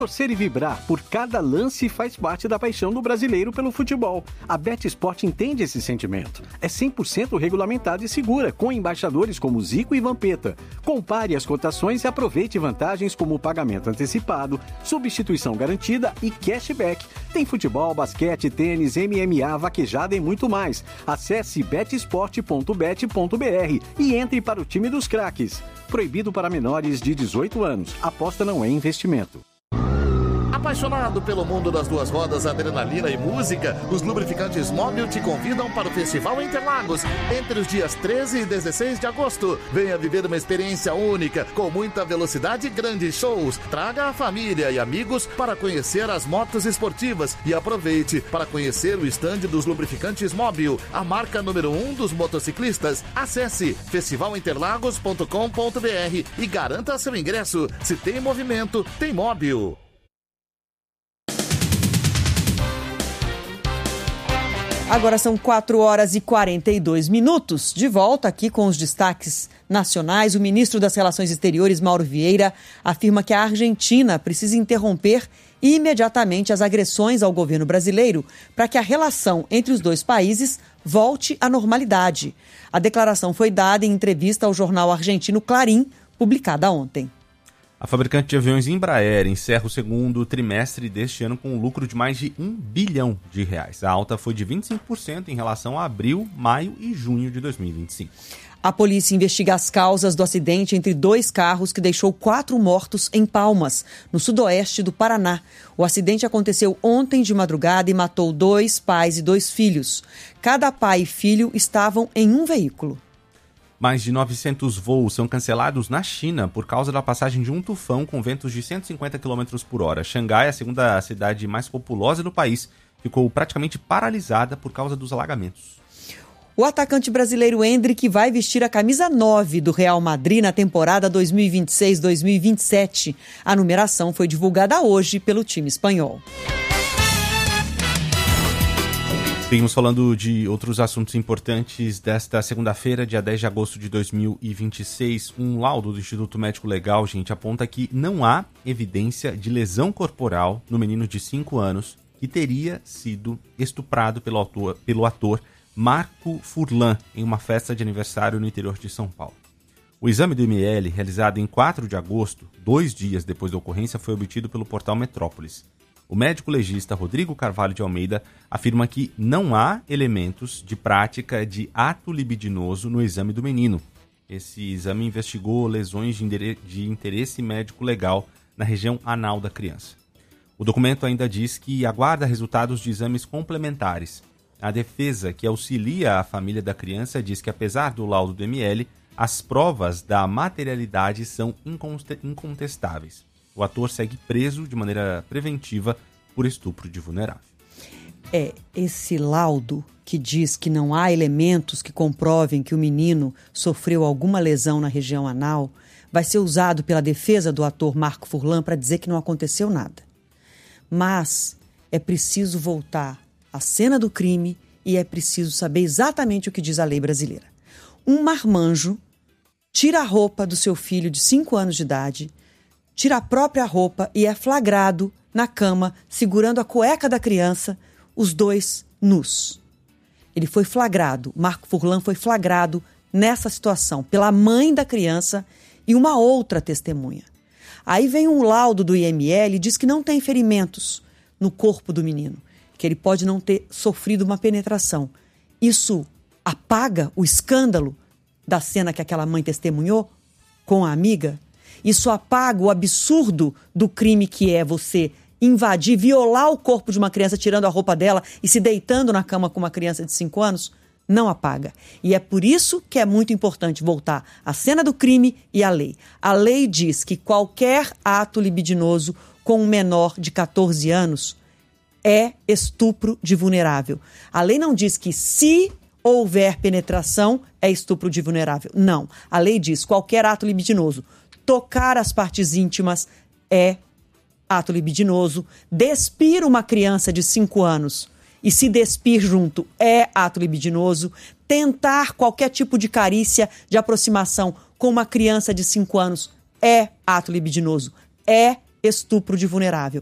Torcer e vibrar por cada lance faz parte da paixão do brasileiro pelo futebol. A BetSport entende esse sentimento. É 100% regulamentada e segura, com embaixadores como Zico e Vampeta. Compare as cotações e aproveite vantagens como pagamento antecipado, substituição garantida e cashback. Tem futebol, basquete, tênis, MMA, vaquejada e muito mais. Acesse betsport.bet.br e entre para o time dos craques. Proibido para menores de 18 anos. Aposta não é investimento. Apaixonado pelo mundo das duas rodas, adrenalina e música, os lubrificantes Móbil te convidam para o Festival Interlagos, entre os dias 13 e 16 de agosto. Venha viver uma experiência única, com muita velocidade e grandes shows. Traga a família e amigos para conhecer as motos esportivas e aproveite para conhecer o estande dos lubrificantes Móbil, a marca número 1 dos motociclistas. Acesse festivalinterlagos.com.br e garanta seu ingresso. Se tem movimento, tem Móbil. Agora são 4h42. De volta aqui com os destaques nacionais. O ministro das Relações Exteriores, Mauro Vieira, afirma que a Argentina precisa interromper imediatamente as agressões ao governo brasileiro para que a relação entre os dois países volte à normalidade. A declaração foi dada em entrevista ao jornal argentino Clarín, publicada ontem. A fabricante de aviões Embraer encerra o segundo trimestre deste ano com um lucro de mais de R$1 bilhão. A alta foi de 25% em relação a abril, maio e junho de 2025. A polícia investiga as causas do acidente entre dois carros que deixou 4 mortos em Palmas, no sudoeste do Paraná. O acidente aconteceu ontem de madrugada e matou 2 pais e 2 filhos. Cada pai e filho estavam em um veículo. Mais de 900 voos são cancelados na China por causa da passagem de um tufão com ventos de 150 km por hora. Xangai, a segunda cidade mais populosa do país, ficou praticamente paralisada por causa dos alagamentos. O atacante brasileiro Endrick vai vestir a camisa 9 do Real Madrid na temporada 2026-2027. A numeração foi divulgada hoje pelo time espanhol. Seguimos falando de outros assuntos importantes desta segunda-feira, dia 10 de agosto de 2026. Um laudo do Instituto Médico Legal, aponta que não há evidência de lesão corporal no menino de 5 anos que teria sido estuprado pelo ator Marco Furlan em uma festa de aniversário no interior de São Paulo. O exame do ML, realizado em 4 de agosto, 2 dias depois da ocorrência, foi obtido pelo portal Metrópolis. O médico legista Rodrigo Carvalho de Almeida afirma que não há elementos de prática de ato libidinoso no exame do menino. Esse exame investigou lesões de interesse médico legal na região anal da criança. O documento ainda diz que aguarda resultados de exames complementares. A defesa, que auxilia a família da criança, diz que apesar do laudo do ML, as provas da materialidade são incontestáveis. O ator segue preso de maneira preventiva por estupro de vulnerável. Esse laudo que diz que não há elementos que comprovem que o menino sofreu alguma lesão na região anal vai ser usado pela defesa do ator Marco Furlan para dizer que não aconteceu nada. Mas é preciso voltar à cena do crime e é preciso saber exatamente o que diz a lei brasileira. Um marmanjo tira a roupa do seu filho de 5 anos de idade, tira a própria roupa e é flagrado na cama, segurando a cueca da criança, os dois nus. Ele foi flagrado, Marco Furlan foi flagrado nessa situação pela mãe da criança e uma outra testemunha. Aí vem um laudo do IML e diz que não tem ferimentos no corpo do menino, que ele pode não ter sofrido uma penetração. Isso apaga o escândalo da cena que aquela mãe testemunhou com a amiga? Isso apaga o absurdo do crime que é você invadir, violar o corpo de uma criança tirando a roupa dela e se deitando na cama com uma criança de 5 anos? Não apaga. E é por isso que é muito importante voltar à cena do crime e à lei. A lei diz que qualquer ato libidinoso com um menor de 14 anos é estupro de vulnerável. A lei não diz que se houver penetração é estupro de vulnerável. Não. A lei diz qualquer ato libidinoso. Tocar as partes íntimas é ato libidinoso. Despir uma criança de 5 anos e se despir junto é ato libidinoso. Tentar qualquer tipo de carícia, de aproximação com uma criança de 5 anos é ato libidinoso. É estupro de vulnerável.